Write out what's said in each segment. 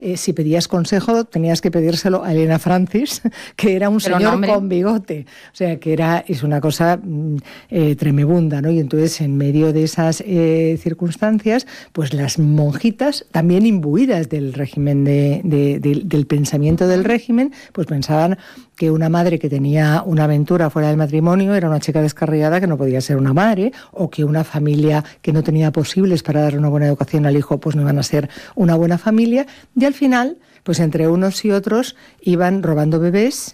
Si pedías consejo, tenías que pedírselo a Elena Francis, que era un señor con bigote. O sea, que es una cosa tremebunda, ¿no? Y entonces, en medio de esas circunstancias, pues las monjitas, también imbuidas del régimen, del pensamiento del régimen, pues pensaban que una madre que tenía una aventura fuera del matrimonio era una chica descarriada que no podía ser una madre, o que una familia que no tenía posibles para dar una buena educación al hijo, pues no iban a ser una buena familia. Y al final, pues entre unos y otros iban robando bebés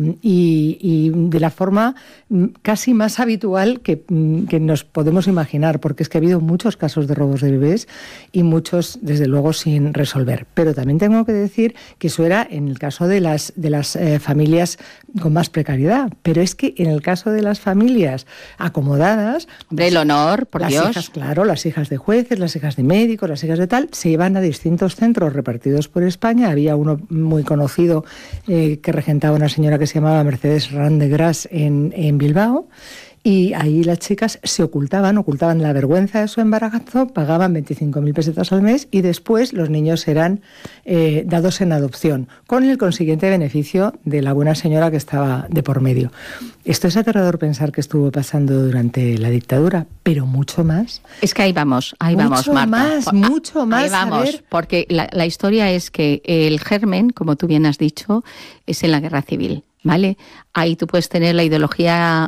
y de la forma casi más habitual que nos podemos imaginar, porque es que ha habido muchos casos de robos de bebés y muchos, desde luego, sin resolver. Pero también tengo que decir que eso era en el caso de las familias con más precariedad. Pero es que en el caso de las familias acomodadas... Hombre, el honor, por las Dios. Hijas, claro, las hijas de jueces, las hijas de médicos, las hijas de tal, se iban a distintos centros repartidos por España. Había uno muy conocido que regentaba una señora que se llamaba Mercedes Randegras en Bilbao, y ahí las chicas se ocultaban la vergüenza de su embarazo, pagaban 25.000 pesetas al mes y después los niños eran dados en adopción, con el consiguiente beneficio de la buena señora que estaba de por medio. Esto es aterrador pensar que estuvo pasando durante la dictadura, pero mucho más. Es que ahí vamos, Marta. Mucho más. Ahí vamos, porque la historia es que el germen, como tú bien has dicho, es en la guerra civil. ¿Vale? Ahí tú puedes tener la ideología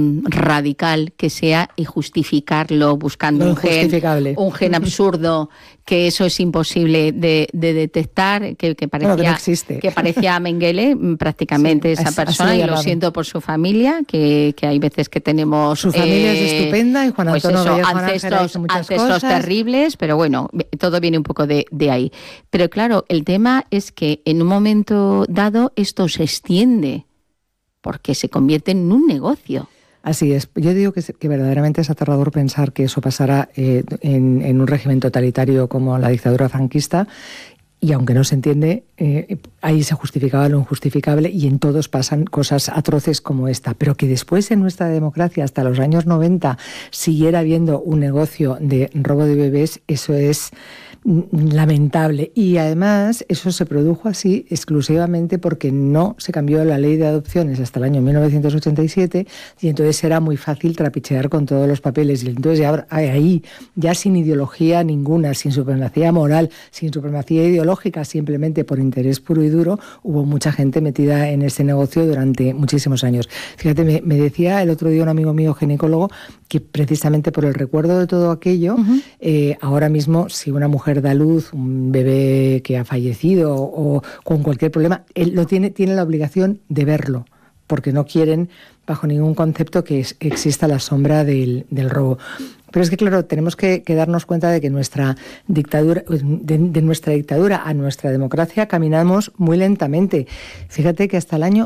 radical que sea y justificarlo buscando un gen absurdo, que eso es imposible de detectar, que parecía, no existe. Que parecía Mengele prácticamente, sí, esa persona, y lo siento por su familia, que hay veces que tenemos... Su familia es estupenda y Juan Antonio pues ancestros terribles, pero bueno, todo viene un poco de ahí. Pero claro, el tema es que en un momento dado esto se extiende, porque se convierte en un negocio. Así es. Yo digo que verdaderamente es aterrador pensar que eso pasara en un régimen totalitario como la dictadura franquista, y aunque no se entiende, ahí se justificaba lo injustificable y en todos pasan cosas atroces como esta. Pero que después en nuestra democracia, hasta los años 90, siguiera habiendo un negocio de robo de bebés, eso es lamentable. Y además eso se produjo así exclusivamente porque no se cambió la ley de adopciones hasta el año 1987, y entonces era muy fácil trapichear con todos los papeles. Y entonces ya ahí, ya sin ideología ninguna, sin supremacía moral, sin supremacía ideológica, simplemente por interés puro y duro, hubo mucha gente metida en ese negocio durante muchísimos años. Fíjate, me decía el otro día un amigo mío ginecólogo que precisamente por el recuerdo de todo aquello, ahora mismo si una mujer da luz, un bebé que ha fallecido o con cualquier problema, él tiene la obligación de verlo, porque no quieren bajo ningún concepto que exista la sombra del robo. Pero es que, claro, tenemos que darnos cuenta de que nuestra dictadura, de nuestra dictadura a nuestra democracia caminamos muy lentamente. Fíjate que hasta el año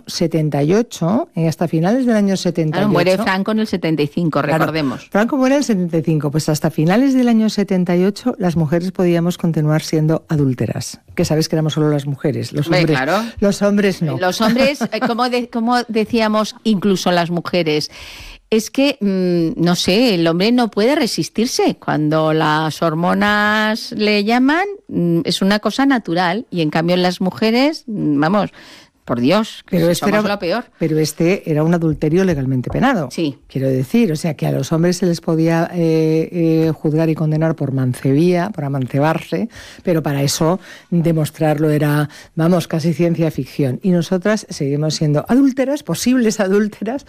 78, hasta finales del año 78... Claro, muere Franco en el 75, recordemos. Claro, Franco muere en el 75, pues hasta finales del año 78 las mujeres podíamos continuar siendo adúlteras. Que sabes que éramos solo las mujeres, los hombres, claro. Los hombres no. Los hombres, como decíamos, incluso las mujeres... Es que, no sé, el hombre no puede resistirse. Cuando las hormonas le llaman, es una cosa natural. Y en cambio las mujeres, vamos, por Dios, que somos lo peor. Pero este era un adulterio legalmente penado. Sí. Quiero decir, o sea, que a los hombres se les podía juzgar y condenar por mancebía, por amancebarse, pero para eso demostrarlo era, vamos, casi ciencia ficción. Y nosotras seguimos siendo adúlteras, posibles adúlteras,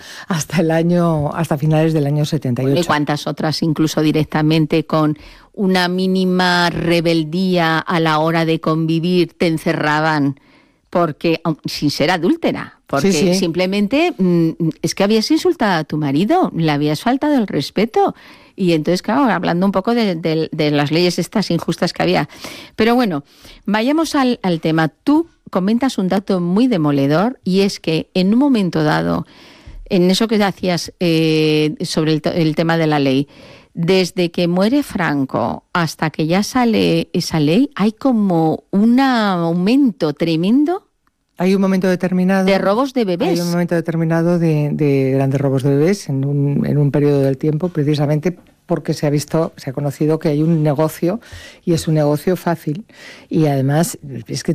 hasta finales del año 78. ¿Y cuántas otras, incluso directamente con una mínima rebeldía a la hora de convivir, te encerraban? Porque, sin ser adúltera, porque sí. Simplemente es que habías insultado a tu marido, le habías faltado el respeto. Y entonces, claro, hablando un poco de las leyes estas injustas que había. Pero bueno, vayamos al tema. Tú comentas un dato muy demoledor, y es que en un momento dado, en eso que hacías sobre el tema de la ley, desde que muere Franco hasta que ya sale esa ley, hay como un aumento tremendo. Hay un momento determinado... de robos de bebés. Hay un momento determinado de grandes robos de bebés en un periodo del tiempo, precisamente porque se ha conocido que hay un negocio, y es un negocio fácil. Y además, es que